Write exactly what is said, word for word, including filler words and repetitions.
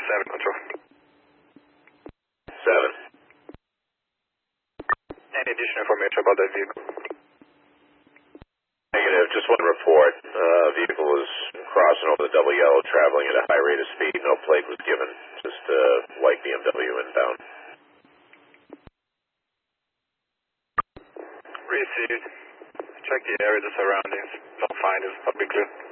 seven, control. seven. Any additional information about that vehicle? Negative, just one report. Uh, vehicle was crossing over the double yellow, traveling at a high rate of speed. No plate was given, just a uh, white B M W inbound. Received. Check the area, the surroundings. Don't find it. I'll be clear.